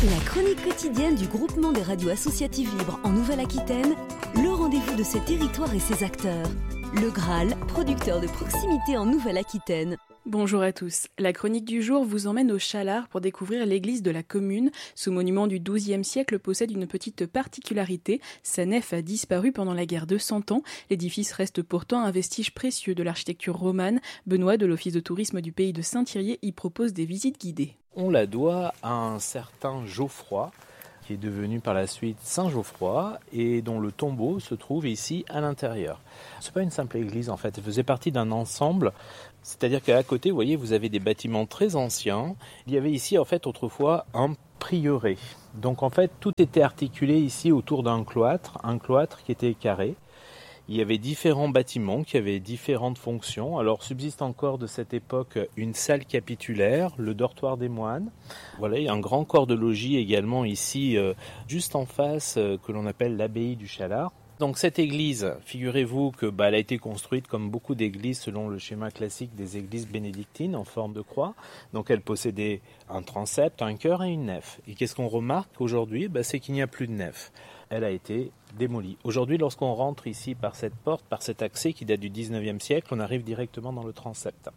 La chronique quotidienne du groupement des radios associatives libres en Nouvelle-Aquitaine, le rendez-vous de ses territoires et ses acteurs. Le Graal, producteur de proximité en Nouvelle-Aquitaine. Bonjour à tous. La chronique du jour vous emmène au Chalard pour découvrir l'église de la commune. Ce monument du XIIe siècle possède une petite particularité. Sa nef a disparu pendant la guerre de 100 ans. L'édifice reste pourtant un vestige précieux de l'architecture romane. Benoît de l'Office de tourisme du pays de Saint-Thirier y propose des visites guidées. On la doit à un certain Geoffroy, qui est devenu par la suite Saint-Geoffroy et dont le tombeau se trouve ici à l'intérieur. Ce n'est pas une simple église en fait, elle faisait partie d'un ensemble, c'est-à-dire qu'à côté, vous voyez, vous avez des bâtiments très anciens. Il y avait ici en fait autrefois un prieuré. Donc en fait, tout était articulé ici autour d'un cloître, un cloître qui était carré. Il y avait différents bâtiments qui avaient différentes fonctions. Alors subsiste encore de cette époque une salle capitulaire, le dortoir des moines. Voilà, il y a un grand corps de logis également ici, juste en face, que l'on appelle l'abbaye du Chalard. Donc cette église, figurez-vous que elle a été construite comme beaucoup d'églises selon le schéma classique des églises bénédictines en forme de croix. Donc elle possédait un transept, un chœur et une nef. Et qu'est-ce qu'on remarque aujourd'hui ? C'est qu'il n'y a plus de nef. Elle a été démolie. Aujourd'hui, lorsqu'on rentre ici par cette porte, par cet accès qui date du 19e siècle, on arrive directement dans le transept.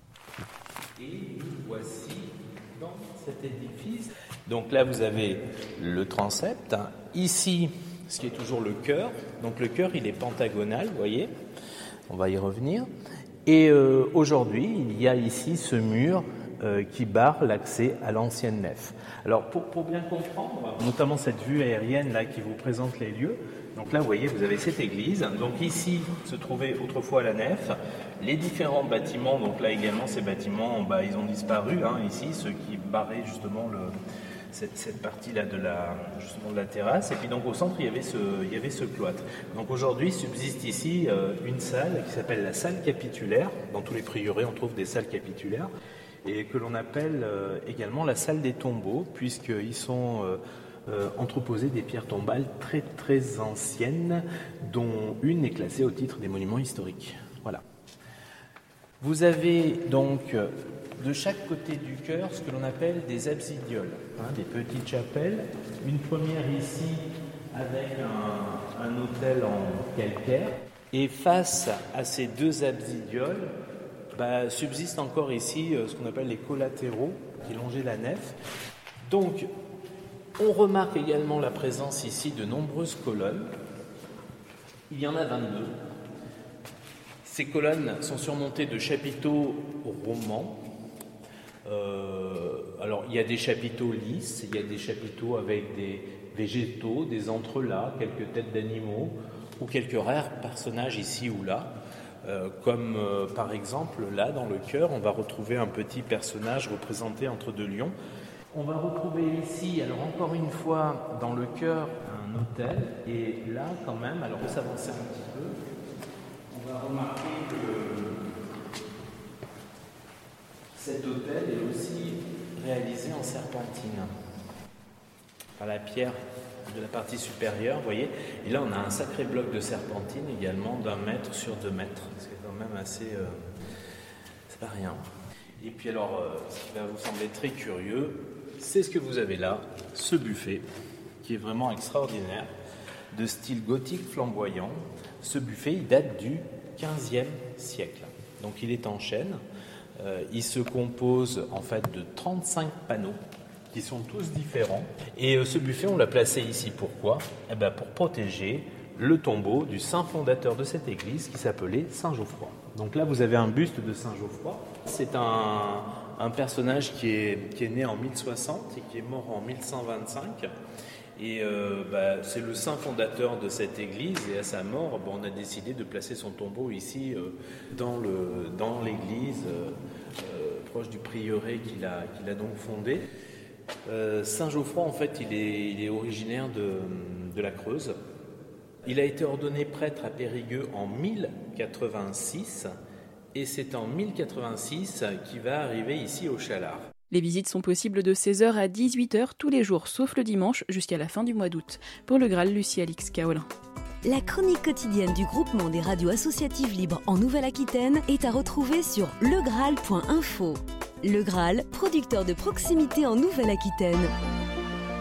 Et nous voici dans cet édifice. Donc là, vous avez le transept. Ici, ce qui est toujours le chœur. Donc le chœur, il est pentagonal, vous voyez. On va y revenir. Et aujourd'hui, il y a ici ce mur qui barre l'accès à l'ancienne nef. Alors pour bien comprendre, notamment cette vue aérienne là qui vous présente les lieux, donc là vous voyez vous avez cette église, donc ici se trouvait autrefois la nef, les différents bâtiments, donc là également ces bâtiments ils ont disparu, ici ceux qui barraient justement cette partie-là de la terrasse, et puis donc au centre il y avait ce cloître. Donc aujourd'hui subsiste ici une salle qui s'appelle la salle capitulaire. Dans tous les prieurés on trouve des salles capitulaires, et que l'on appelle également la salle des tombeaux, puisqu'ils sont entreposés des pierres tombales très très anciennes, dont une est classée au titre des monuments historiques. Voilà. Vous avez donc de chaque côté du chœur ce que l'on appelle des absidioles, des petites chapelles. Une première ici avec un autel en calcaire, et face à ces deux absidioles, subsiste encore ici ce qu'on appelle les collatéraux qui longeaient la nef. Donc, on remarque également la présence ici de nombreuses colonnes. Il y en a 22. Ces colonnes sont surmontées de chapiteaux romans. Alors, il y a des chapiteaux lisses, il y a des chapiteaux avec des végétaux, des entrelacs, quelques têtes d'animaux ou quelques rares personnages ici ou là. Comme par exemple là dans le chœur on va retrouver un petit personnage représenté entre deux lions. On va retrouver ici, alors encore une fois dans le chœur, un autel, et là quand même, alors on s'avance un petit peu, on va remarquer que cet autel est aussi réalisé en serpentine par la pierre de la partie supérieure, vous voyez, et là on a un sacré bloc de serpentine également d'1 mètre sur 2 mètres, c'est quand même assez, c'est pas rien. Et puis alors, ce qui va vous sembler très curieux, c'est ce que vous avez là, ce buffet, qui est vraiment extraordinaire, de style gothique flamboyant. Ce buffet, il date du 15e siècle, donc il est en chêne, il se compose en fait de 35 panneaux, qui sont tous différents. Et ce buffet, on l'a placé ici, pourquoi ? Pour protéger le tombeau du saint fondateur de cette église qui s'appelait Saint Geoffroy. Donc là, vous avez un buste de Saint Geoffroy. C'est un personnage qui est né en 1060 et qui est mort en 1125. Et c'est le saint fondateur de cette église, et à sa mort, on a décidé de placer son tombeau ici dans l'église, proche du prieuré qu'il a donc fondé. Saint Geoffroy, en fait, il est originaire de la Creuse. Il a été ordonné prêtre à Périgueux en 1086, et c'est en 1086 qu'il va arriver ici au Chalard. Les visites sont possibles de 16h à 18h tous les jours, sauf le dimanche, jusqu'à la fin du mois d'août. Pour le Graal, Lucie Alix Kaolin. La chronique quotidienne du groupement des radios associatives libres en Nouvelle-Aquitaine est à retrouver sur legraal.info. Le Graal, producteur de proximité en Nouvelle-Aquitaine.